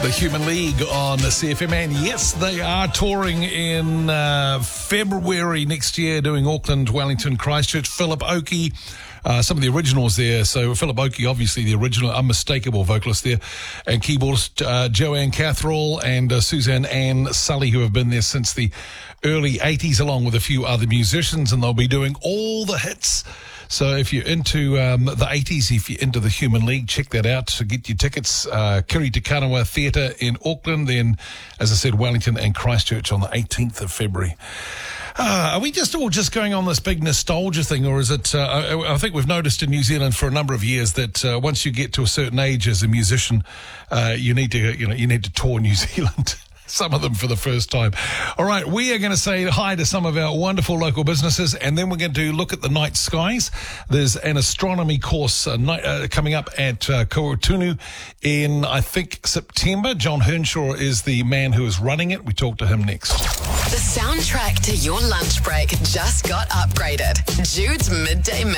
The Human League on CFM, and yes, they are touring in February next year, doing Auckland, Wellington, Christchurch. Philip Oakey, some of the originals there. So Philip Oakey, obviously the original, unmistakable vocalist there, and keyboardist Joanne Catherall and Suzanne Ann Sully, who have been there since the early 80s, along with a few other musicians, and they'll be doing all the hits. So if you're into the 80s, if you're into the Human League, check that out. So get your tickets. Kiri Te Kanawa Theatre in Auckland, then, as I said, Wellington and Christchurch on the 18th of February. Are we all just going on this big nostalgia thing, or is it? I think we've noticed in New Zealand for a number of years that once you get to a certain age as a musician, you need to tour New Zealand. Some of them for the first time. All right, we are going to say hi to some of our wonderful local businesses, and then we're going to look at the night skies. There's an astronomy course coming up at Kaurutunu in, I think, September. John Hernshaw is the man who is running it. We talk to him next. The soundtrack to your lunch break just got upgraded. Jude's Midday Mix.